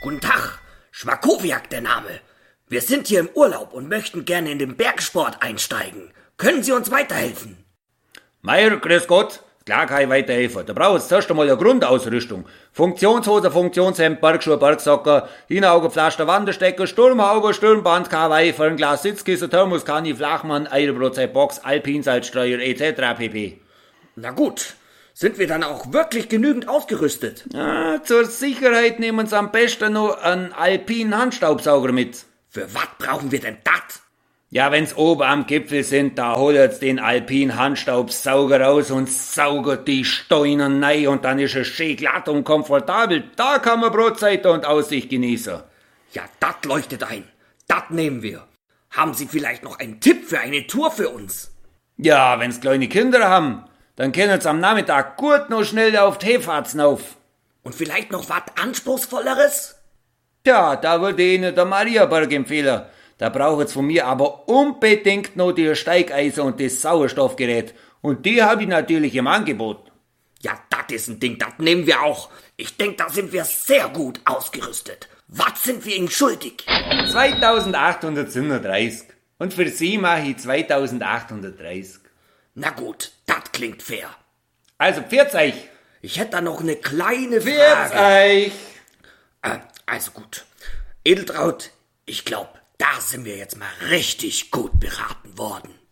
Guten Tag, Schmakowiak der Name. Wir sind hier im Urlaub und möchten gerne in den Bergsport einsteigen. Können Sie uns weiterhelfen? Meier, grüß Gott. Klar kann ich weiterhelfen. Da brauchst du zuerst einmal eine Grundausrüstung. Funktionshose, Funktionshemd, Bergschuhe, Bergsocker, Hinaugepflaster, Wanderstecker, Sturmhaube, Sturmband, Kawaii, Fernglas, Sitzkissen, Thermoskanne, Flachmann, Eierbrot, Box, Alpinsalzstreuer etc. pp. Na gut, sind wir dann auch wirklich genügend ausgerüstet? Ja, zur Sicherheit nehmen Sie am besten noch einen alpinen Handstaubsauger mit. Für was brauchen wir denn das? Ja, wenn's oben am Gipfel sind, da holt's den alpinen Handstaubsauger raus und saugt die Steine rein und dann ist es schön glatt und komfortabel. Da kann man Brotzeit und Aussicht genießen. Ja, das leuchtet ein. Das nehmen wir. Haben Sie vielleicht noch einen Tipp für eine Tour für uns? Ja, wenn's kleine Kinder haben, dann können sie am Nachmittag gut noch schnell auf die Hefahrzen auf. Und vielleicht noch was Anspruchsvolleres? Tja, da würde ich Ihnen der Mariaberg empfehlen. Da braucht's von mir aber unbedingt noch die Steigeisen und das Sauerstoffgerät. Und die habe ich natürlich im Angebot. Ja, das ist ein Ding, das nehmen wir auch. Ich denke, da sind wir sehr gut ausgerüstet. Was sind wir Ihnen schuldig? 2837. Und für Sie mache ich 2830. Na gut, das klingt fair. Also, pfiat euch. Ich hätte da noch eine kleine Pfiat Frage. euch. Also gut. Edeltraud, ich glaube, da sind wir jetzt mal richtig gut beraten worden.